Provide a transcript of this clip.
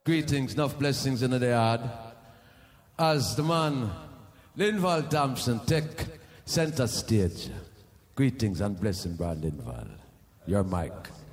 Greetings, enough blessings in the yard. As the man Linval Thompson take center stage. Greetings and blessing, Brad Linval. Your mic.